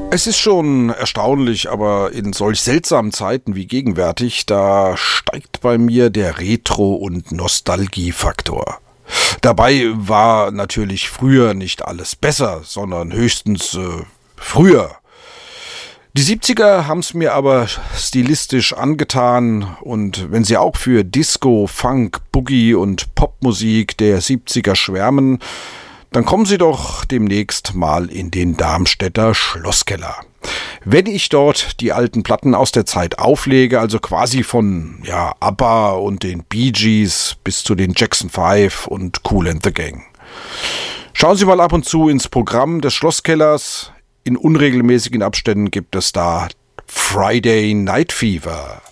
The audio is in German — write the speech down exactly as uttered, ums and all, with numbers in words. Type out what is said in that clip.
Es ist schon erstaunlich, aber in solch seltsamen Zeiten wie gegenwärtig, da steigt bei mir der Retro- und Nostalgiefaktor. Dabei war natürlich früher nicht alles besser, sondern höchstens äh, früher. Die siebziger haben's mir aber stilistisch angetan, und wenn Sie auch für Disco, Funk, Boogie und Popmusik der siebziger schwärmen, dann kommen Sie doch demnächst mal in den Darmstädter Schlosskeller. Wenn ich dort die alten Platten aus der Zeit auflege, also quasi von ja, ABBA und den Bee Gees bis zu den Jackson Five und Kool and the Gang. Schauen Sie mal ab und zu ins Programm des Schlosskellers. In unregelmäßigen Abständen gibt es da Friday Night Fever.